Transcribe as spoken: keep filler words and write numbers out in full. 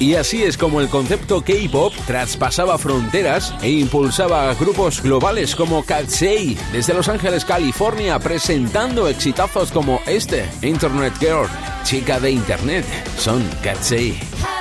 Y así es como el concepto K-pop traspasaba fronteras e impulsaba a grupos globales como Katseye, desde Los Ángeles, California, presentando exitazos como este, Internet Girl, chica de internet, son Katseye.